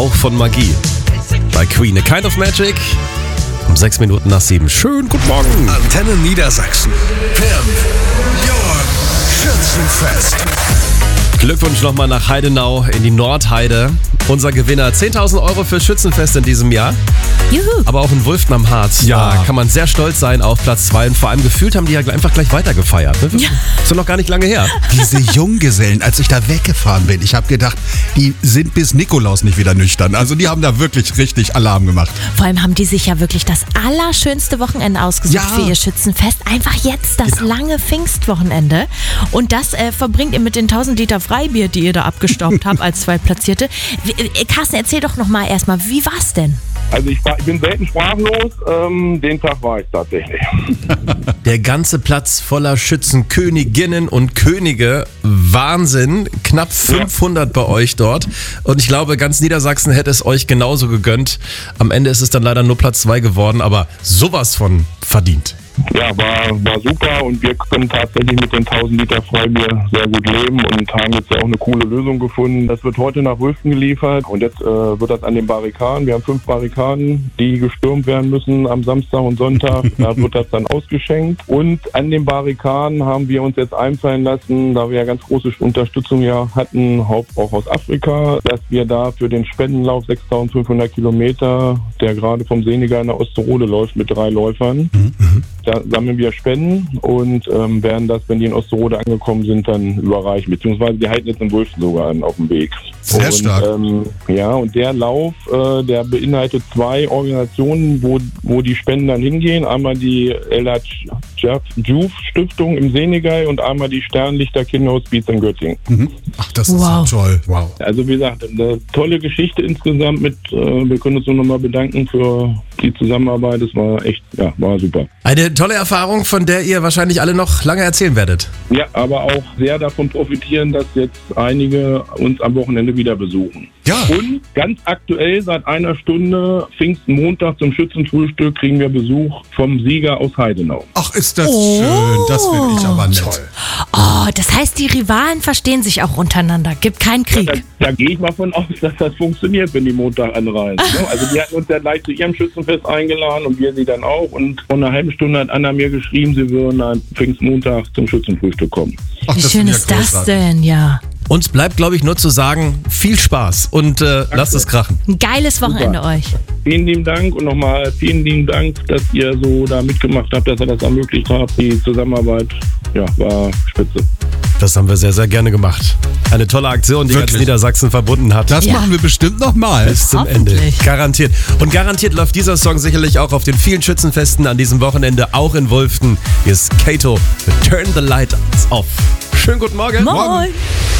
Hauch von Magie. Bei Queen, A Kind of Magic. Um 6 Minuten nach 7. Schönen guten Morgen. Antenne Niedersachsen. Pimp your Schützenfest. Glückwunsch nochmal nach Heidenau in die Nordheide. Unser Gewinner 10.000 Euro fürs Schützenfest in diesem Jahr. Juhu. Aber auch in Wulften am Harz. Ja. Da kann man sehr stolz sein auf Platz 2. Und vor allem gefühlt haben die ja einfach gleich weitergefeiert. Ne? Ja. Ist doch noch gar nicht lange her. Diese Junggesellen, als ich da weggefahren bin, ich habe gedacht, die sind bis Nikolaus nicht wieder nüchtern. Also die haben da wirklich richtig Alarm gemacht. Vor allem haben die sich ja wirklich das allerschönste Wochenende ausgesucht Ja. für ihr Schützenfest. Einfach jetzt das lange Pfingstwochenende. Und das verbringt ihr mit den 1000 Liter Freibier, die ihr da abgestaubt habt als Zweitplatzierte. Carsten, erzähl doch nochmal erstmal, wie war's denn? Also ich bin selten sprachlos, den Tag war ich tatsächlich. Der ganze Platz voller Schützenköniginnen und Könige. Wahnsinn. Knapp 500 bei euch dort. Und ich glaube, ganz Niedersachsen hätte es euch genauso gegönnt. Am Ende ist es dann leider nur Platz 2 geworden, aber sowas von verdient. Ja, war super und wir können tatsächlich mit den 1000 Liter Freibier sehr gut leben und haben jetzt ja auch eine coole Lösung gefunden. Das wird heute nach Wulften geliefert und jetzt wird das an den Barrikaden. Wir haben 5 Barrikaden, die gestürmt werden müssen am Samstag und Sonntag. Da wird das dann ausgeschenkt. Und an den Barrikaden haben wir uns jetzt einfallen lassen, da wir ja ganz große Unterstützung ja hatten, auch aus Afrika, dass wir da für den Spendenlauf 6500 Kilometer, der gerade vom Senegal nach Osterode läuft mit 3 Läufern, da sammeln wir Spenden und werden das, wenn die in Osterode angekommen sind, dann überreichen. Beziehungsweise die halten jetzt in Wulften sogar an auf dem Weg. Sehr stark. Und der Lauf, der beinhaltet 2 Organisationen, wo die Spenden dann hingehen. Einmal die El Hadj Stiftung im Senegal und einmal die Sternlichter Kinderhospiz in Göttingen. Ach, das ist Wow. so toll. Wow. Also wie gesagt, eine tolle Geschichte insgesamt wir können uns nur nochmal bedanken für die Zusammenarbeit. Es war echt, war super. Eine tolle Erfahrung, von der ihr wahrscheinlich alle noch lange erzählen werdet. Ja, aber auch sehr davon profitieren, dass jetzt einige uns am Wochenende wieder besuchen. Ja. Und ganz aktuell seit einer Stunde, Pfingstmontag zum Schützenfrühstück, kriegen wir Besuch vom Sieger aus Heidenau. Ach, ist das schön. Das finde ich aber nett. Toll. Oh, das heißt, die Rivalen verstehen sich auch untereinander. Gibt keinen Krieg. Da gehe ich mal von aus, dass das funktioniert, wenn die Montag anreisen. Ne? Also die hatten uns ja gleich zu ihrem Schützenfest eingeladen und wir sie dann auch. Und vor einer halben Stunde hat Anna mir geschrieben, sie würden am Pfingstmontag zum Schützenfrühstück kommen. Ach, Wie das schön finde ich ist ja das großartig. denn, ja. Uns bleibt, glaube ich, nur zu sagen, viel Spaß und lasst es krachen. Ein geiles Wochenende euch. Vielen lieben Dank und nochmal vielen lieben Dank, dass ihr so da mitgemacht habt, dass ihr das ermöglicht habt. Die Zusammenarbeit, war spitze. Das haben wir sehr, sehr gerne gemacht. Eine tolle Aktion, die Wirklich. ganz Niedersachsen verbunden hat. Das Ja. machen wir bestimmt nochmal. Bis zum Ende. Hoffentlich. Garantiert. Und garantiert läuft dieser Song sicherlich auch auf den vielen Schützenfesten an diesem Wochenende, auch in Wulften. Hier ist Kato mit Turn the Lights Off. Schönen guten Morgen. Moin.